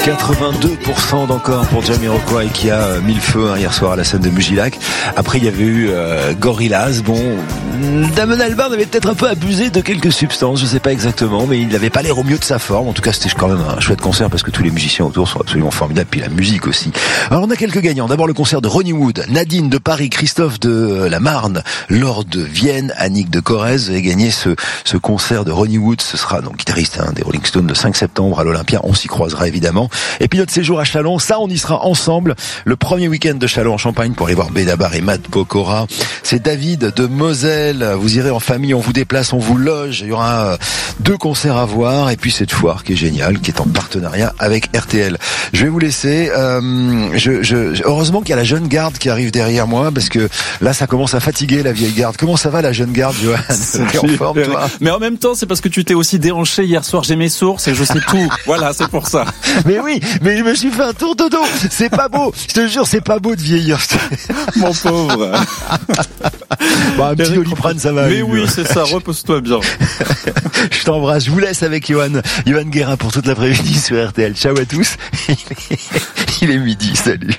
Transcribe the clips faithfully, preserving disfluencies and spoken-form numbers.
quatre-vingt-deux pour cent d'encore pour Jamiroquai qui a mis le feu hein, hier soir à la scène de Mugilhac. Après il y avait eu euh, Gorillaz. Bon, Damon Albarn avait peut-être un peu abusé de quelques substances, je sais pas exactement, mais il n'avait pas l'air au mieux de sa forme. En tout cas c'était quand même un chouette concert parce que tous les musiciens autour sont absolument formidables, puis la musique aussi. Alors on a quelques gagnants. D'abord le concert de Ronnie Wood, Nadine de Paris, Christophe de la Marne, Laure de Vienne, Annick de Corrèze. Vous avez gagné ce, ce concert de Ronnie Wood. Ce sera donc guitariste hein, des Rolling Stones le cinq septembre à l'Olympia. On s'y croisera évidemment. Et puis notre séjour à Châlons, ça on y sera ensemble le premier week-end de Châlons en Champagne pour aller voir Benabar et Matt Pokora. C'est David de Moselle. Vous irez en famille, on vous déplace, on vous loge. Il y aura deux concerts à voir et puis cette foire qui est géniale, qui est en partenariat avec R T L. Je vais vous laisser. Euh, je, je, heureusement qu'il y a la jeune garde qui arrive derrière moi parce que là ça commence à fatiguer la vieille garde. Comment ça va la jeune garde, Johan? T'es en forme toi? Mais en même temps, c'est parce que tu t'es aussi déhanché hier soir. J'ai mes sources et je sais tout. Voilà, c'est pour ça. Mais oui, mais je me suis fait un tour de dos. C'est pas beau. Je te jure, c'est pas beau de vieillir. Mon pauvre. Bon, un petit Doliprane, ça va. Mais oui, c'est ça. Repose-toi bien. Je t'embrasse. Je vous laisse avec Johan, Johan Guérin pour toute l'après-midi sur R T L. Ciao à tous. Il est midi. Salut.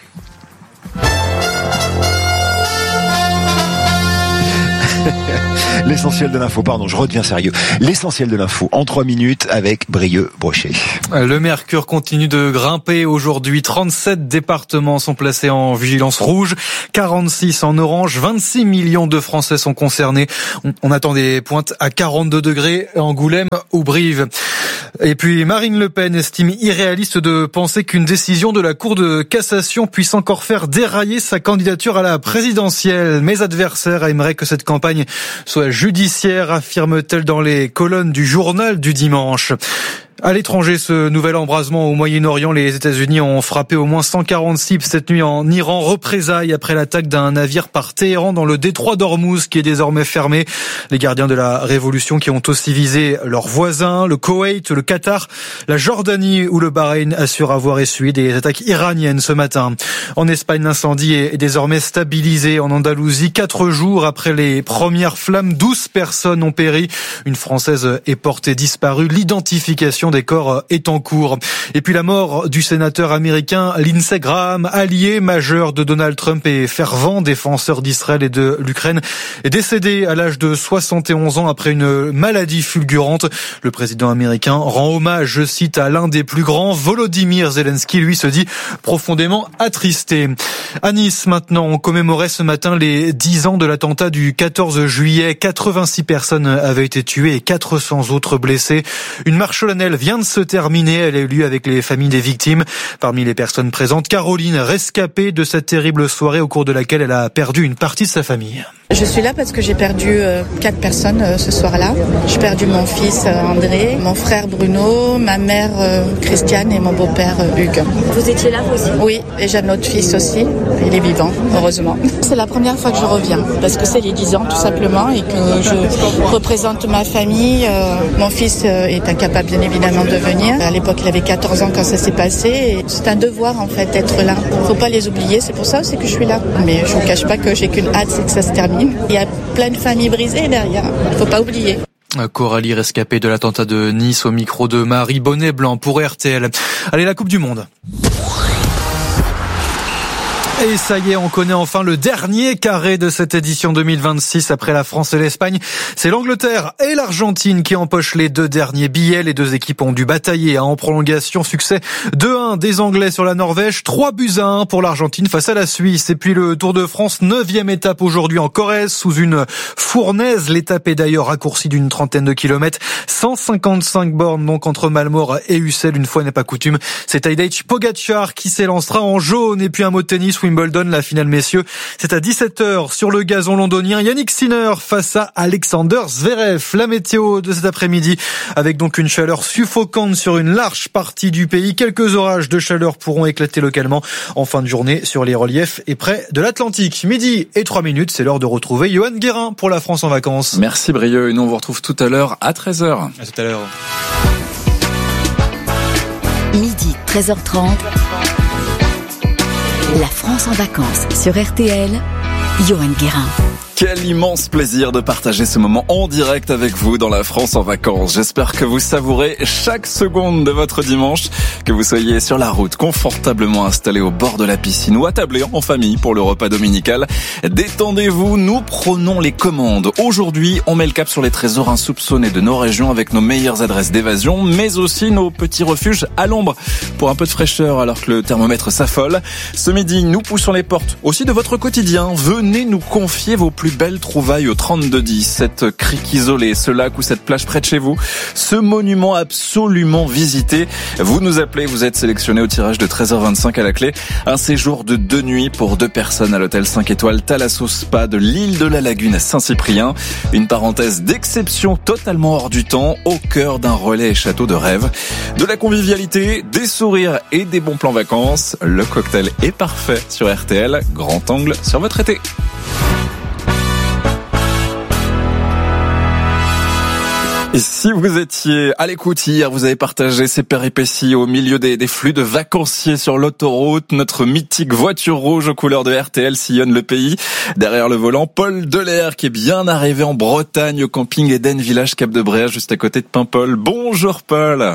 L'essentiel de l'info, pardon, je redeviens sérieux. L'essentiel de l'info en trois minutes avec Brieux Brochet. Le mercure continue de grimper aujourd'hui. trente-sept départements sont placés en vigilance rouge, quarante-six en orange. vingt-six millions de Français sont concernés. On attend des pointes à quarante-deux degrés à Angoulême ou Brive. Et puis Marine Le Pen estime irréaliste de penser qu'une décision de la Cour de cassation puisse encore faire dérailler sa candidature à la présidentielle. Mes adversaires aimeraient que cette campagne soit judiciaire, affirme-t-elle dans les colonnes du journal du dimanche. À l'étranger, ce nouvel embrasement au Moyen-Orient, les États-Unis ont frappé au moins cent quarante cibles cette nuit en Iran, représailles après l'attaque d'un navire par Téhéran dans le détroit d'Ormuz qui est désormais fermé. Les gardiens de la révolution qui ont aussi visé leurs voisins, le Koweït, le Qatar, la Jordanie ou le Bahreïn assurent avoir essuyé des attaques iraniennes ce matin. En Espagne, l'incendie est désormais stabilisé. En Andalousie, quatre jours après les premières flammes, douze personnes ont péri. Une Française est portée disparue. L'identification des corps est en cours. Et puis la mort du sénateur américain Lindsey Graham, allié majeur de Donald Trump et fervent défenseur d'Israël et de l'Ukraine, est décédé à l'âge de soixante et onze ans après une maladie fulgurante. Le président américain rend hommage, je cite, à l'un des plus grands. Volodymyr Zelensky, lui, se dit profondément attristé. À Nice, maintenant, on commémorait ce matin les dix ans de l'attentat du quatorze juillet. quatre-vingt-six personnes avaient été tuées et quatre cents autres blessées. Une marche solennelle vient de se terminer. Elle a eu lieu avec les familles des victimes. Parmi les personnes présentes, Caroline, rescapée de cette terrible soirée au cours de laquelle elle a perdu une partie de sa famille. Je suis là parce que j'ai perdu euh, quatre personnes euh, ce soir-là. J'ai perdu mon fils euh, André, mon frère Bruno, ma mère euh, Christiane et mon beau-père euh, Hugues. Vous étiez là vous aussi? Oui, et j'ai un autre fils aussi. Il est vivant, heureusement. C'est la première fois que je reviens parce que c'est les dix ans tout simplement et que je représente ma famille. Euh, mon fils euh, est incapable bien évidemment de venir. À l'époque, il avait quatorze ans quand ça s'est passé. Et c'est un devoir en fait d'être là. Faut pas les oublier. C'est pour ça aussi que je suis là. Mais je vous cache pas que j'ai qu'une hâte, c'est que ça se termine. Il y a plein de familles brisées derrière. Faut pas oublier. Coralie, rescapée de l'attentat de Nice, au micro de Marie Bonnet-Blanc pour R T L. Allez, la Coupe du Monde. Et ça y est, on connaît enfin le dernier carré de cette édition deux mille vingt-six après la France et l'Espagne. C'est l'Angleterre et l'Argentine qui empochent les deux derniers billets. Les deux équipes ont dû batailler en prolongation. Succès deux un des Anglais sur la Norvège, trois buts à un pour l'Argentine face à la Suisse. Et puis le Tour de France, neuvième étape aujourd'hui en Corrèze sous une fournaise. L'étape est d'ailleurs raccourcie d'une trentaine de kilomètres. cent cinquante-cinq bornes donc entre Malmort et Ussel, une fois n'est pas coutume. C'est Tadej Pogacar qui s'élancera en jaune. Et puis un mot de tennis, Wimbledon, la finale messieurs, c'est à dix-sept heures sur le gazon londonien. Yannick Sinner face à Alexander Zverev. La météo de cet après-midi avec donc une chaleur suffocante sur une large partie du pays. Quelques orages de chaleur pourront éclater localement en fin de journée sur les reliefs et près de l'Atlantique. Midi et trois minutes, c'est l'heure de retrouver Johan Guérin pour la France en vacances. Merci Brieux, et nous on vous retrouve tout à l'heure à treize heures. À tout à l'heure. Midi, treize heures trente. La France en vacances sur R T L, Johan Guérin. Quel immense plaisir de partager ce moment en direct avec vous dans la France en vacances. J'espère que vous savourez chaque seconde de votre dimanche, que vous soyez sur la route, confortablement installé au bord de la piscine ou attablé en famille pour le repas dominical. Détendez-vous, nous prenons les commandes. Aujourd'hui, on met le cap sur les trésors insoupçonnés de nos régions avec nos meilleures adresses d'évasion, mais aussi nos petits refuges à l'ombre pour un peu de fraîcheur alors que le thermomètre s'affole. Ce midi, nous poussons les portes aussi de votre quotidien. Venez nous confier vos plus belles trouvailles au trente-deux dix, cette crique isolée, ce lac ou cette plage près de chez vous, ce monument absolument visité. Vous nous appelez, vous êtes sélectionné au tirage de treize heures vingt-cinq à la clé. Un séjour de deux nuits pour deux personnes à l'hôtel cinq étoiles Thalasso Spa de l'île de la Lagune à Saint-Cyprien. Une parenthèse d'exception totalement hors du temps, au cœur d'un relais et château de rêve. De la convivialité, des sourires et des bons plans vacances. Le cocktail est parfait sur R T L. Grand angle sur votre été. Et si vous étiez à l'écoute hier, vous avez partagé ces péripéties au milieu des, des flux de vacanciers sur l'autoroute. Notre mythique voiture rouge aux couleurs de R T L sillonne le pays. Derrière le volant, Paul Delair qui est bien arrivé en Bretagne au camping Eden Village Cap de Bréage juste à côté de Paimpol. Bonjour Paul.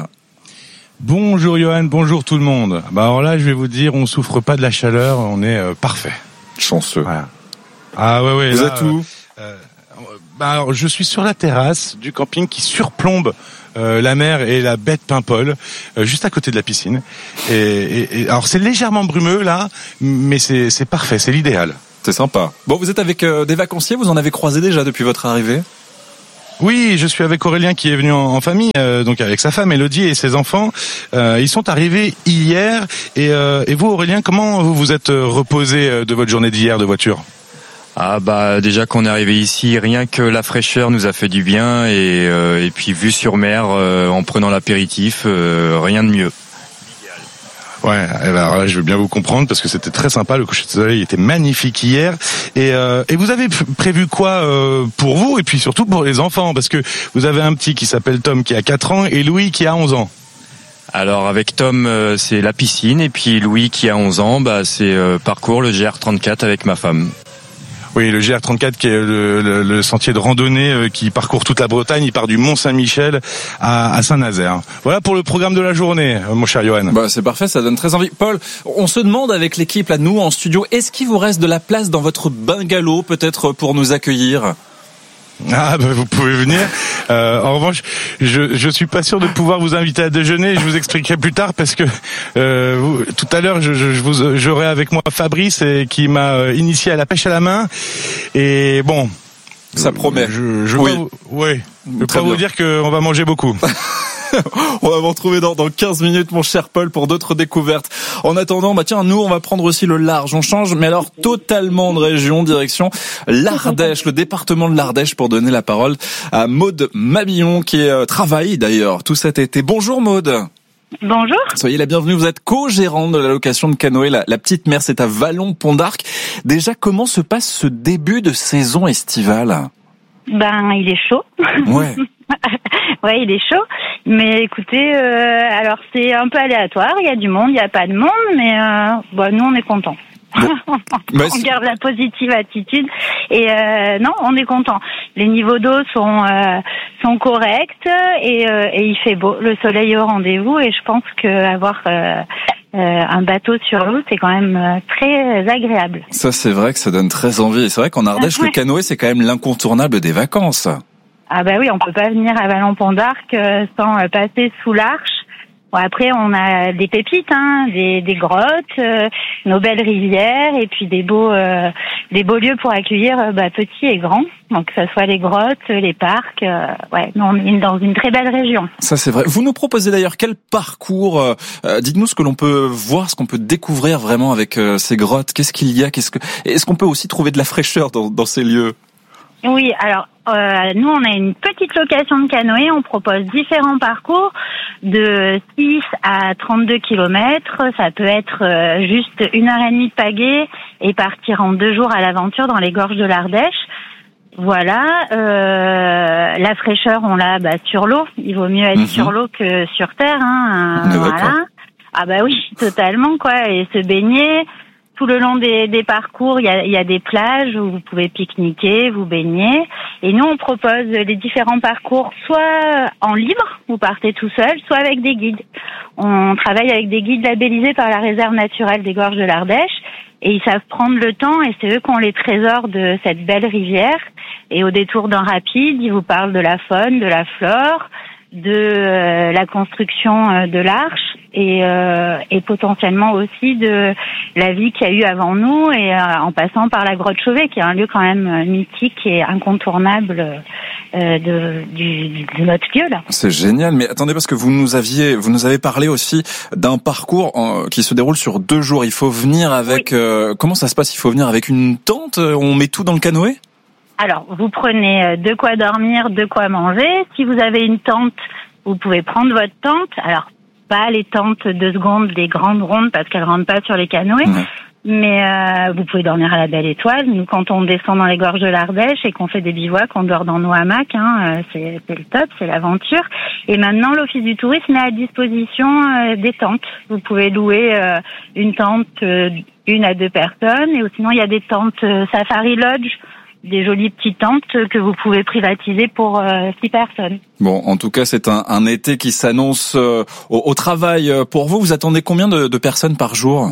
Bonjour Johan, bonjour tout le monde. Bah alors là, je vais vous dire, on souffre pas de la chaleur, on est euh, parfait. Chanceux. Voilà. Ah ouais ouais. Vous là, êtes où euh, Bah alors, je suis sur la terrasse du camping qui surplombe euh, la mer et la baie de Paimpol, euh, juste à côté de la piscine. Et, et, et alors c'est légèrement brumeux là, mais c'est, c'est parfait, c'est l'idéal. C'est sympa. Bon, vous êtes avec euh, des vacanciers, vous en avez croisé déjà depuis votre arrivée ? Oui, je suis avec Aurélien qui est venu en, en famille, euh, donc avec sa femme Elodie et ses enfants. Euh, ils sont arrivés hier. Et, euh, et vous Aurélien, comment vous vous êtes reposé de votre journée d'hier de voiture ? Ah bah déjà qu'on est arrivé ici, rien que la fraîcheur nous a fait du bien et, euh, et puis vue sur mer euh, en prenant l'apéritif, euh, rien de mieux. Ouais, alors là je veux bien vous comprendre parce que c'était très sympa, le coucher de soleil était magnifique hier. Et, euh, et vous avez prévu quoi euh, pour vous et puis surtout pour les enfants, parce que vous avez un petit qui s'appelle Tom qui a quatre ans et Louis qui a onze ans. Alors avec Tom euh, c'est la piscine et puis Louis qui a onze ans, bah c'est euh, parcours le G R trente-quatre avec ma femme. Oui, le G R trente-quatre qui est le, le, le sentier de randonnée euh, qui parcourt toute la Bretagne. Il part du Mont-Saint-Michel à, à Saint-Nazaire. Voilà pour le programme de la journée, euh, mon cher Johan. Bah c'est parfait, ça donne très envie. Paul, on se demande avec l'équipe là, nous en studio, est-ce qu'il vous reste de la place dans votre bungalow peut-être pour nous accueillir ? Ah bah vous pouvez venir. Euh, en revanche, je je suis pas sûr de pouvoir vous inviter à déjeuner. Je vous expliquerai plus tard parce que euh, vous, tout à l'heure, je, je, je vous j'aurai avec moi Fabrice et, qui m'a initié à la pêche à la main. Et bon, ça promet. Je, je oui. Pas vous, ouais. Je peux pas vous dire qu'on va manger beaucoup. On va vous retrouver dans, dans quinze minutes, mon cher Paul, pour d'autres découvertes. En attendant, bah tiens, nous, on va prendre aussi le large. On change, mais alors totalement de région, direction l'Ardèche, le département de l'Ardèche, pour donner la parole à Maude Mabillon, qui euh, travaille d'ailleurs tout cet été. Bonjour Maude. Bonjour. Soyez la bienvenue, vous êtes co-gérante de la location de canoë La, la Petite Mer, c'est à Vallon-Pont d'Arc. Déjà, comment se passe ce début de saison estivale ? Ben, il est chaud. Ouais. Ouais, il est chaud. Mais écoutez, euh, alors c'est un peu aléatoire. Il y a du monde, il n'y a pas de monde, mais euh, bah, nous on est contents. Bon. Bah, on garde la positive attitude et euh, non, on est content. Les niveaux d'eau sont euh, sont corrects et, euh, et il fait beau. Le soleil est au rendez-vous et je pense que avoir euh, euh, un bateau sur l'eau, c'est quand même euh, très agréable. Ça, c'est vrai que ça donne très envie. Et c'est vrai qu'en Ardèche, ouais. Le canoë, c'est quand même l'incontournable des vacances. Ah bah oui, on peut pas venir à Vallon-Pont d'Arc euh, sans euh, passer sous l'Arche. Bon, après, on a des pépites, hein, des, des grottes, euh, nos belles rivières, et puis des beaux, euh, des beaux lieux pour accueillir euh, bah, petits et grands. Donc, que ce soit les grottes, les parcs. Euh, ouais, nous, on est dans une très belle région. Ça, c'est vrai. Vous nous proposez d'ailleurs quel parcours euh, euh, Dites-nous ce que l'on peut voir, ce qu'on peut découvrir vraiment avec euh, ces grottes. Qu'est-ce qu'il y a Qu'est-ce que Est-ce qu'on peut aussi trouver de la fraîcheur dans, dans ces lieux ? Oui, alors euh, nous on a une petite location de canoë, on propose différents parcours de six à trente-deux kilomètres, ça peut être euh, juste une heure et demie de pagaie et partir en deux jours à l'aventure dans les gorges de l'Ardèche. Voilà, euh, la fraîcheur on l'a bah, sur l'eau, il vaut mieux être mmh. sur l'eau que sur terre, hein, euh, voilà. Ah bah oui, totalement quoi, et se baigner. tout le long des, des parcours, il y a, il y a des plages où vous pouvez pique-niquer, vous baigner. Et nous, on propose les différents parcours soit en libre, vous partez tout seul, soit avec des guides. On travaille avec des guides labellisés par la réserve naturelle des Gorges de l'Ardèche. Et ils savent prendre le temps, et c'est eux qui ont les trésors de cette belle rivière. Et au détour d'un rapide, ils vous parlent de la faune, de la flore, de euh, la construction euh, de l'arche et, euh, et potentiellement aussi de la vie qu'il y a eu avant nous, et euh, en passant par la grotte Chauvet, qui est un lieu quand même euh, mythique et incontournable euh, de, du, de notre lieu là. C'est génial, mais attendez, parce que vous nous aviez, vous nous avez parlé aussi d'un parcours en, qui se déroule sur deux jours. Il faut venir avec, oui. euh, comment ça se passe? Il faut venir avec une tente? On met tout dans le canoë? Alors, vous prenez de quoi dormir, de quoi manger. Si vous avez une tente, vous pouvez prendre votre tente. Alors, pas les tentes de seconde, des grandes rondes, parce qu'elles rentrent pas sur les canoës. Mmh. Mais euh, vous pouvez dormir à la Belle Étoile. Nous, quand on descend dans les gorges de l'Ardèche et qu'on fait des bivouacs, on dort dans nos hamacs. Hein, c'est, c'est le top, c'est l'aventure. Et maintenant, l'Office du tourisme met à disposition euh, des tentes. Vous pouvez louer euh, une tente, euh, une à deux personnes. Et sinon, il y a des tentes euh, Safari Lodge, des jolies petites tentes que vous pouvez privatiser pour euh, six personnes. Bon, en tout cas, c'est un, un été qui s'annonce euh, au, au travail. Pour vous, vous attendez combien de, de personnes par jour?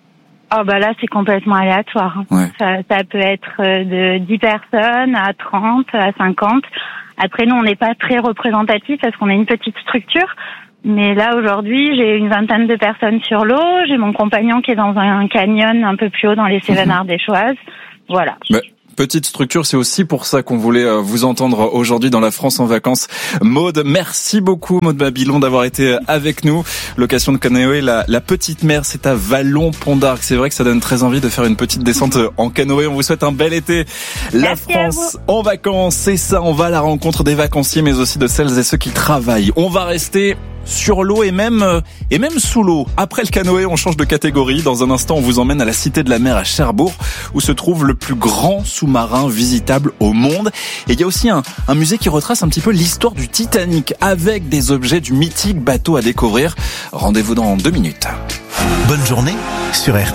Oh bah là, c'est complètement aléatoire. Ouais. Ça, ça peut être de dix personnes à trente, à cinquante. Après, nous, on n'est pas très représentatifs parce qu'on est une petite structure. Mais là, aujourd'hui, j'ai une vingtaine de personnes sur l'eau. J'ai mon compagnon qui est dans un canyon un peu plus haut dans les Cévennes ardéchoises. Voilà. Mais... Petite structure, c'est aussi pour ça qu'on voulait vous entendre aujourd'hui dans la France en vacances. Maude, merci beaucoup Maude Babilon d'avoir été avec nous. Location de canoë, la, la Petite Mer, c'est à Vallon-Pont d'Arc. C'est vrai que ça donne très envie de faire une petite descente en canoë. On vous souhaite un bel été. La merci France en vacances, c'est ça. On va à la rencontre des vacanciers, mais aussi de celles et ceux qui travaillent. On va rester sur l'eau et même et même sous l'eau. Après le canoë, on change de catégorie. Dans un instant, on vous emmène à la Cité de la Mer à Cherbourg, où se trouve le plus grand sous-marin visitable au monde. Et il y a aussi un, un musée qui retrace un petit peu l'histoire du Titanic, avec des objets du mythique bateau à découvrir. Rendez-vous dans deux minutes. Bonne journée sur R T L.